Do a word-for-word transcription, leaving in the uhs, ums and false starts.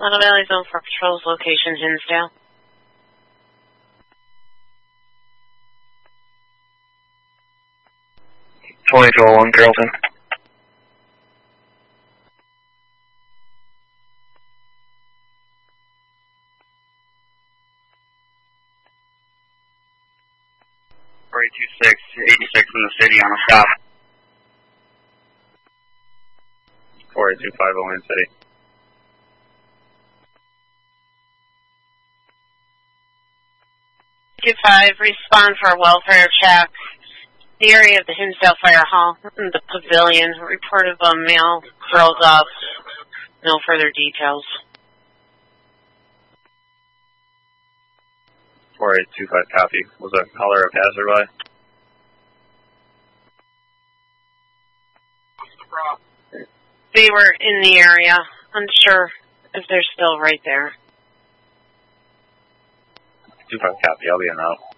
Little Valley Zone for Patrols, location Hinsdale. twenty-two oh one, Carrollton. four eight two six, eighty-six in the city on a stop. four eight two five oh in city. two five, respond for a welfare check. The area of the Hinsdale Fire Hall, the pavilion, report of a male curled up. No further details. four eight two five, copy. Was a caller a passerby? They were in the area. Unsure if they're still right there. two five, copy. I'll be in route.